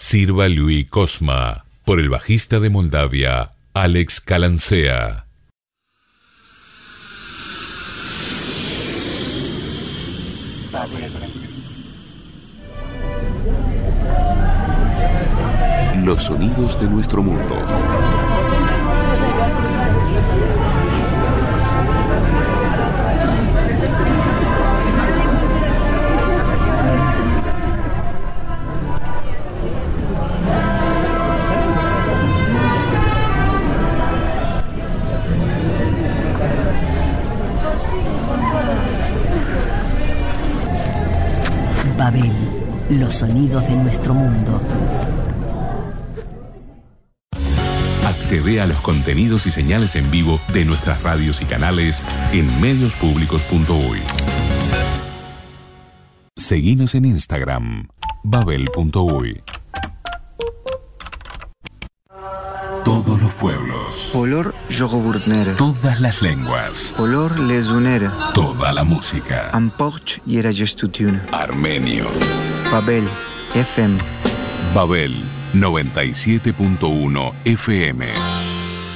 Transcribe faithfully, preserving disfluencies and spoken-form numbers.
Sirva Lui Cosma, por el bajista de Moldavia, Alex Calancea. Los sonidos de nuestro mundo. Babel, los sonidos de nuestro mundo. Accede a los contenidos y señales en vivo de nuestras radios y canales en medios públicos punto uy. Seguinos en Instagram, babel punto uy. Todos los pueblos. Polor Jogoburnere. Todas las lenguas. Polor Lezunere. Toda la música. Amporch Yera Gestutune. Armenio. Babel F M. Babel noventa y siete punto uno F M.